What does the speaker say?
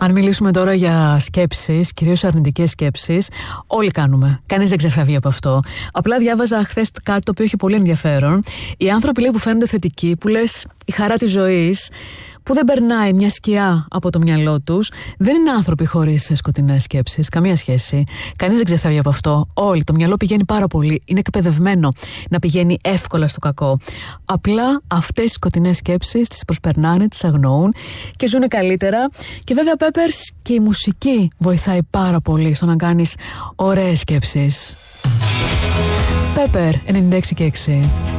Αν μιλήσουμε τώρα για σκέψεις, κυρίως αρνητικές σκέψεις, όλοι κάνουμε. Κανείς δεν ξεφεύγει από αυτό. Απλά διάβαζα χθες κάτι το οποίο έχει πολύ ενδιαφέρον. Οι άνθρωποι, λέει, που φαίνονται θετικοί, που λες η χαρά της ζωής, που δεν περνάει μια σκιά από το μυαλό τους, δεν είναι άνθρωποι χωρίς σκοτεινές σκέψεις. Καμία σχέση. Κανείς δεν ξεφεύγει από αυτό. Όλοι. Το μυαλό πηγαίνει πάρα πολύ. Είναι εκπαιδευμένο να πηγαίνει εύκολα στο κακό. Απλά αυτές οι σκοτεινές σκέψεις τις προσπερνάνε, τις αγνοούν και ζουν καλύτερα. Και βέβαια, Peppers, και η μουσική βοηθάει πάρα πολύ στο να κάνεις ωραίες σκέψεις. Pepper 96 και 6.